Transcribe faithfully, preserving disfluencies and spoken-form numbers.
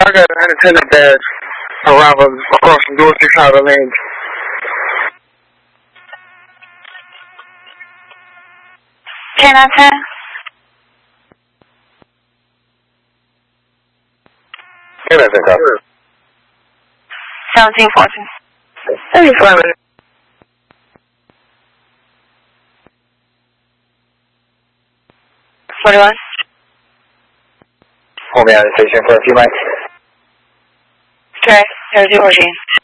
I got an unintended badge arrival across from Dorsey Powder Lane. ten on ten. ten on ten, copy. seventeen fourteen. seventy-five. forty-one. Hold me out of the station for a few minutes. Okay, seventeen fourteen.